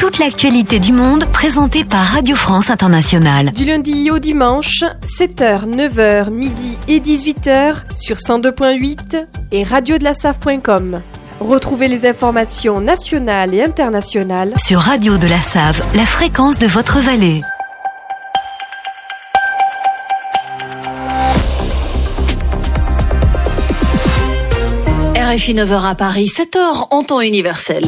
toute l'actualité du monde présentée par Radio France Internationale. Du lundi au dimanche, 7h, 9h, midi et 18h sur 102.8 et radiodelasave.com. Retrouvez les informations nationales et internationales sur Radio de la Save, la fréquence de votre vallée. RFI 9h à Paris, 7h en temps universel.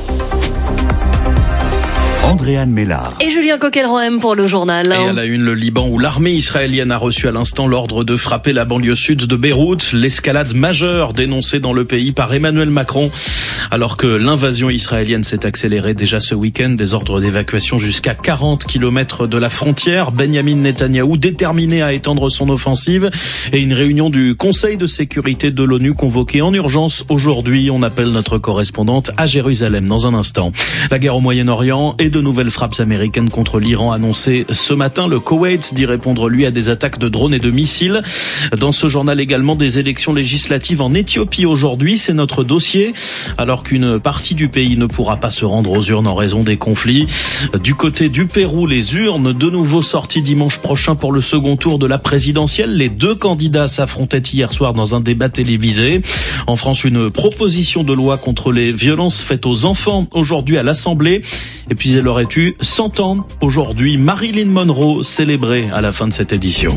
Andréane Mélard. Et Julien Coquel-Rohem pour le journal. Et à la une, le Liban, où l'armée israélienne a reçu à l'instant l'ordre de frapper la banlieue sud de Beyrouth. L'escalade majeure dénoncée dans le pays par Emmanuel Macron. Alors que l'invasion israélienne s'est accélérée déjà ce week-end, des ordres d'évacuation jusqu'à 40 km de la frontière. Benyamin Netanyahou déterminé à étendre son offensive. Et une réunion du Conseil de sécurité de l'ONU convoquée en urgence aujourd'hui. On appelle notre correspondante à Jérusalem dans un instant. La guerre au Moyen-Orient et de nouvelles frappes américaines contre l'Iran annoncées ce matin. Le Koweït dit répondre lui à des attaques de drones et de missiles. Dans ce journal également, des élections législatives en Éthiopie aujourd'hui. C'est notre dossier. Alors qu'une partie du pays ne pourra pas se rendre aux urnes en raison des conflits. Du côté du Pérou, les urnes de nouveau sorties dimanche prochain pour le second tour de la présidentielle. Les deux candidats s'affrontaient hier soir dans un débat télévisé. En France, une proposition de loi contre les violences faites aux enfants aujourd'hui à l'Assemblée. Et puis elle aurait eu 100 ans aujourd'hui. Marilyn Monroe célébrée à la fin de cette édition.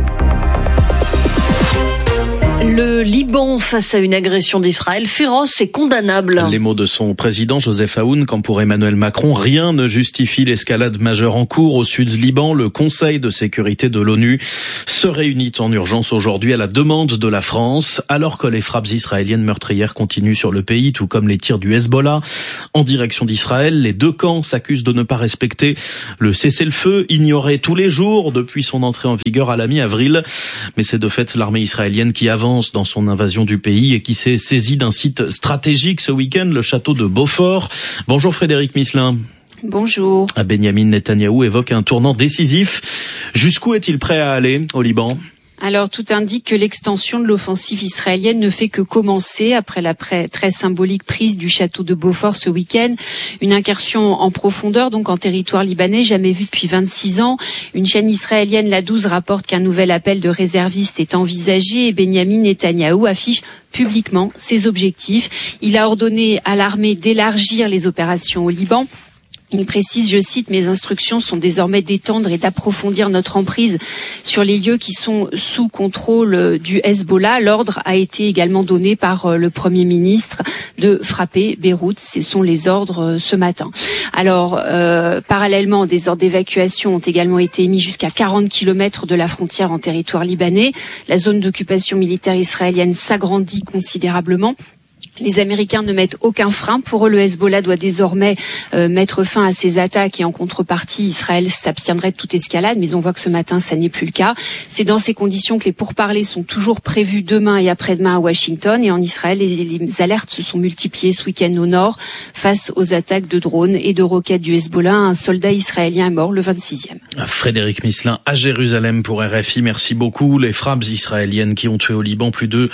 Le Liban face à une agression d'Israël féroce et condamnable. Les mots de son président Joseph Aoun, quand pour Emmanuel Macron, rien ne justifie l'escalade majeure en cours au sud Liban. Le Conseil de sécurité de l'ONU se réunit en urgence aujourd'hui à la demande de la France, alors que les frappes israéliennes meurtrières continuent sur le pays, tout comme les tirs du Hezbollah en direction d'Israël. Les deux camps s'accusent de ne pas respecter le cessez-le-feu, ignoré tous les jours depuis son entrée en vigueur à la mi-avril. Mais c'est de fait l'armée israélienne qui avance dans son invasion du pays et qui s'est saisie d'un site stratégique ce week-end, le château de Beaufort. Bonjour Frédéric Misselin. Bonjour. Benyamin Netanyahou évoque un tournant décisif. Jusqu'où est-il prêt à aller au Liban ? Alors, tout indique que l'extension de l'offensive israélienne ne fait que commencer après la très symbolique prise du château de Beaufort ce week-end. Une incursion en profondeur, donc en territoire libanais, jamais vue depuis 26 ans. Une chaîne israélienne, la 12, rapporte qu'un nouvel appel de réservistes est envisagé et Benyamin Netanyahou affiche publiquement ses objectifs. Il a ordonné à l'armée d'élargir les opérations au Liban. Il précise, je cite, « Mes instructions sont désormais d'étendre et d'approfondir notre emprise sur les lieux qui sont sous contrôle du Hezbollah. » L'ordre a été également donné par le Premier ministre de frapper Beyrouth. Ce sont les ordres ce matin. Alors, parallèlement, des ordres d'évacuation ont également été émis jusqu'à 40 km de la frontière en territoire libanais. La zone d'occupation militaire israélienne s'agrandit considérablement. Les Américains ne mettent aucun frein. Pour eux, le Hezbollah doit désormais mettre fin à ses attaques et en contrepartie, Israël s'abstiendrait de toute escalade. Mais on voit que ce matin, ça n'est plus le cas. C'est dans ces conditions que les pourparlers sont toujours prévus demain et après-demain à Washington. Et en Israël, les alertes se sont multipliées ce week-end au nord face aux attaques de drones et de roquettes du Hezbollah. Un soldat israélien est mort, le 26e. Frédéric Misselin à Jérusalem pour RFI. Merci beaucoup. Les frappes israéliennes qui ont tué au Liban plus de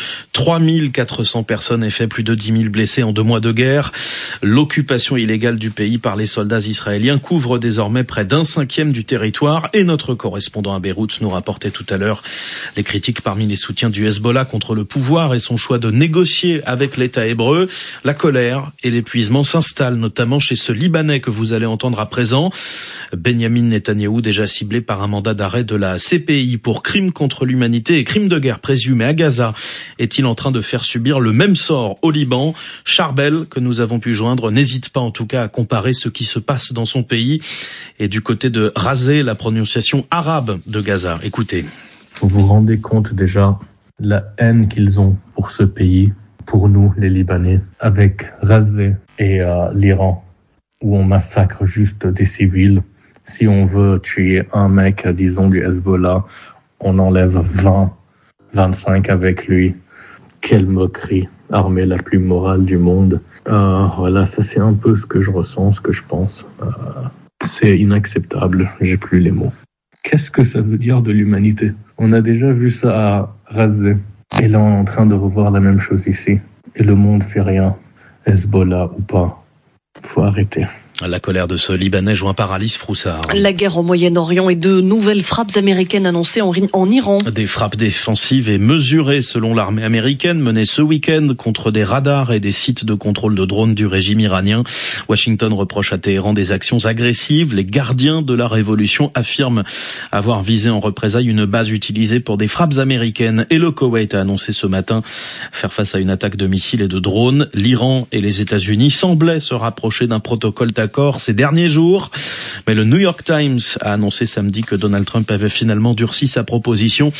3400 personnes et fait plus de 10 000 blessés en 2 mois de guerre. L'occupation illégale du pays par les soldats israéliens couvre désormais près d'1/5 du territoire et notre correspondant à Beyrouth nous rapportait tout à l'heure les critiques parmi les soutiens du Hezbollah contre le pouvoir et son choix de négocier avec l'État hébreu. La colère et l'épuisement s'installent notamment chez ce Libanais que vous allez entendre à présent. Benyamin Netanyahou, déjà ciblé par un mandat d'arrêt de la CPI pour crimes contre l'humanité et crimes de guerre présumés à Gaza, est-il en train de faire subir le même sort au Liban? Charbel, que nous avons pu joindre, n'hésite pas en tout cas à comparer ce qui se passe dans son pays et du côté de raser la prononciation arabe de Gaza. Écoutez. Vous vous rendez compte déjà la haine qu'ils ont pour ce pays, pour nous les Libanais, avec Raser et l'Iran, où on massacre juste des civils. Si on veut tuer un mec, disons du Hezbollah, on enlève 20, 25 avec lui. Quelle moquerie, armée la plus morale du monde. Voilà, ça c'est un peu ce que je ressens, ce que je pense. C'est inacceptable, j'ai plus les mots. Qu'est-ce que ça veut dire de l'humanité? On a déjà vu ça à Raser. Et là, on est en train de revoir la même chose ici. Et le monde fait rien. Hezbollah ou pas. Faut arrêter. La colère de ce Libanais joint par Alice Froussard. La guerre au Moyen-Orient et de nouvelles frappes américaines annoncées en Iran. Des frappes défensives et mesurées selon l'armée américaine menées ce week-end contre des radars et des sites de contrôle de drones du régime iranien. Washington reproche à Téhéran des actions agressives. Les gardiens de la révolution affirment avoir visé en représailles une base utilisée pour des frappes américaines. Et le Koweït a annoncé ce matin faire face à une attaque de missiles et de drones. L'Iran et les États-Unis semblaient se rapprocher d'un protocole d'accord ces derniers jours. Mais le New York Times a annoncé samedi que Donald Trump avait finalement durci sa proposition.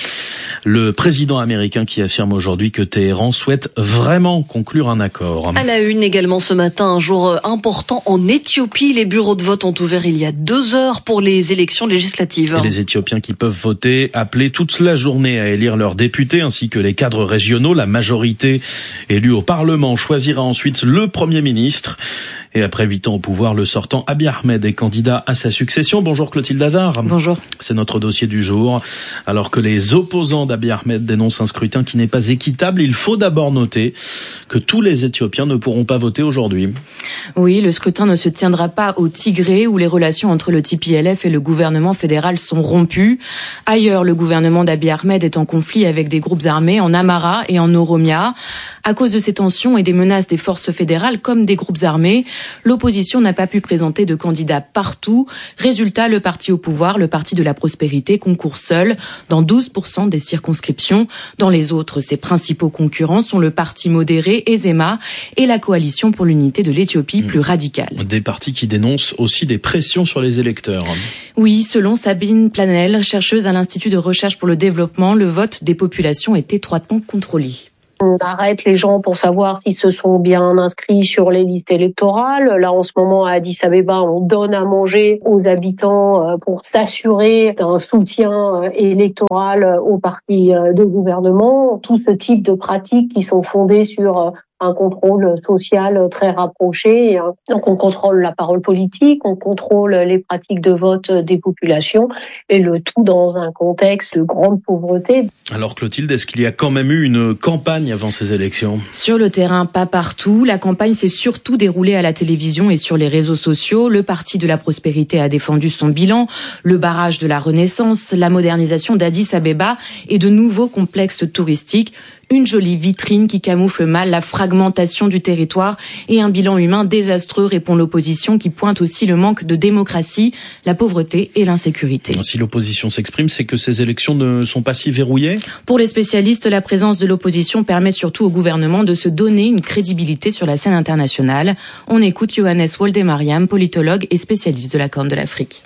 Le président américain qui affirme aujourd'hui que Téhéran souhaite vraiment conclure un accord. À la une également ce matin, un jour important en Éthiopie. Les bureaux de vote ont ouvert il y a 2 heures pour les élections législatives. Et les Éthiopiens qui peuvent voter, appelés toute la journée à élire leurs députés ainsi que les cadres régionaux. La majorité élue au Parlement choisira ensuite le Premier ministre. Et après 8 ans au pouvoir, le sortant Abiy Ahmed est candidat à sa succession. Bonjour Clotilde Hazard. Bonjour. C'est notre dossier du jour. Alors que les opposants d'Abiy Ahmed dénoncent un scrutin qui n'est pas équitable, il faut d'abord noter que tous les Éthiopiens ne pourront pas voter aujourd'hui. Oui, le scrutin ne se tiendra pas au Tigré où les relations entre le TPLF et le gouvernement fédéral sont rompues. Ailleurs, le gouvernement d'Abiy Ahmed est en conflit avec des groupes armés en Amhara et en Oromia. À cause de ces tensions et des menaces des forces fédérales comme des groupes armés, l'opposition n'a pas pu présenter de candidats partout. Résultat, le parti au pouvoir, le Parti de la Prospérité, concourt seul dans 12% des circonscriptions. Dans les autres, ses principaux concurrents sont le parti modéré Ezema et la coalition pour l'unité de l'Éthiopie plus radicale. Des partis qui dénoncent aussi des pressions sur les électeurs. Oui, selon Sabine Planel, chercheuse à l'Institut de recherche pour le développement, le vote des populations est étroitement contrôlé. On arrête les gens pour savoir s'ils se sont bien inscrits sur les listes électorales. Là, en ce moment, à Addis Abeba, on donne à manger aux habitants pour s'assurer d'un soutien électoral aux partis de gouvernement. Tout ce type de pratiques qui sont fondées sur un contrôle social très rapproché. Donc on contrôle la parole politique, on contrôle les pratiques de vote des populations et le tout dans un contexte de grande pauvreté. Alors Clotilde, est-ce qu'il y a quand même eu une campagne avant ces élections ? Sur le terrain, pas partout. La campagne s'est surtout déroulée à la télévision et sur les réseaux sociaux. Le Parti de la Prospérité a défendu son bilan, le barrage de la Renaissance, la modernisation d'Addis Abeba et de nouveaux complexes touristiques. Une jolie vitrine qui camoufle mal la fragmentation du territoire et un bilan humain désastreux, répond l'opposition qui pointe aussi le manque de démocratie, la pauvreté et l'insécurité. Si l'opposition s'exprime, c'est que ces élections ne sont pas si verrouillées ? Pour les spécialistes, la présence de l'opposition permet surtout au gouvernement de se donner une crédibilité sur la scène internationale. On écoute Johannes Woldemariam, politologue et spécialiste de la Corne de l'Afrique.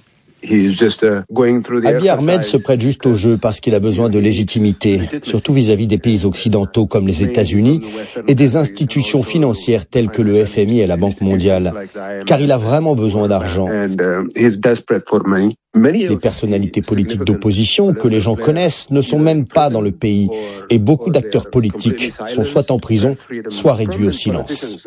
Abiy Ahmed se prête juste au jeu parce qu'il a besoin de légitimité, surtout vis-à-vis des pays occidentaux comme les États-Unis et des institutions financières telles que le FMI et la Banque mondiale, car il a vraiment besoin d'argent. Les personnalités politiques d'opposition que les gens connaissent ne sont même pas dans le pays et beaucoup d'acteurs politiques sont soit en prison, soit réduits au silence.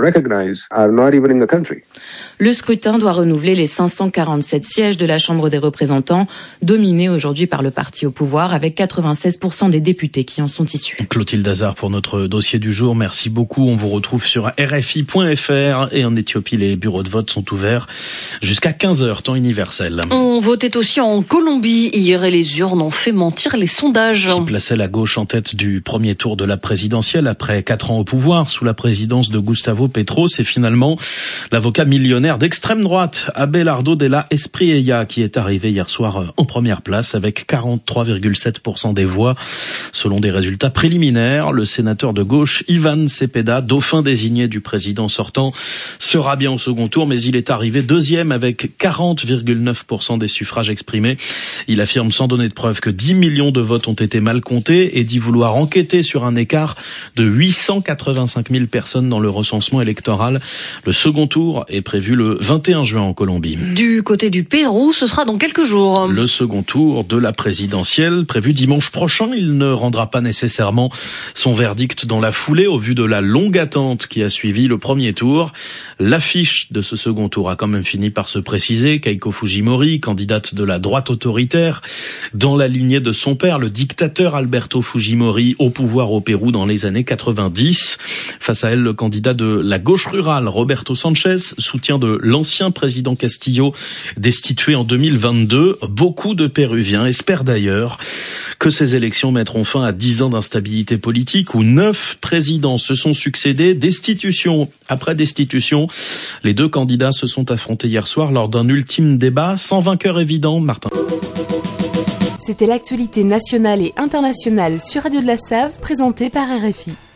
Le scrutin doit renouveler les 547 sièges de la Chambre des représentants, dominée aujourd'hui par le parti au pouvoir avec 96% des députés qui en sont issus. Clotilde Hazard pour notre dossier du jour. Merci beaucoup. On vous retrouve sur RFI.fr et en Éthiopie, les bureaux de vote sont ouverts jusqu'à 15h, temps universel. On votait aussi en Colombie hier et les urnes ont fait mentir les sondages. Qui plaçait la gauche en tête du premier tour de la présidentielle après 4 ans au pouvoir sous la présidence de Gustavo Petro. C'est finalement l'avocat millionnaire d'extrême droite, Abelardo de la Espriella, qui est arrivé hier soir en première place avec 43,7% des voix. Selon des résultats préliminaires, le sénateur de gauche Ivan Cepeda, dauphin désigné du président sortant, sera bien au second tour, mais il est arrivé deuxième avec 40,9% des suffrages exprimés. Il affirme sans donner de preuve que 10 millions de votes ont été mal comptés et dit vouloir enquêter sur un écart de 885 000 personnes dans le recensement électoral. Le second tour est prévu le 21 juin en Colombie. Du côté du Pérou, ce sera dans quelques jours. Le second tour de la présidentielle prévu dimanche prochain. Il ne rendra pas nécessairement son verdict dans la foulée au vu de la longue attente qui a suivi le premier tour. L'affiche de ce second tour a quand même fini par se préciser. Keiko Fujimori, candidate de la droite autoritaire, dans la lignée de son père, le dictateur Alberto Fujimori, au pouvoir au Pérou dans les années 90. Face à elle, le candidat de la gauche rurale, Roberto Sanchez, soutien de l'ancien président Castillo, destitué en 2022. Beaucoup de Péruviens espèrent d'ailleurs que ces élections mettront fin à 10 ans d'instabilité politique où 9 présidents se sont succédés, destitution après destitution. Les deux candidats se sont affrontés hier soir lors d'un ultime débat sans vainqueur évident. Martin. C'était l'actualité nationale et internationale sur Radio de la Save, présentée par RFI.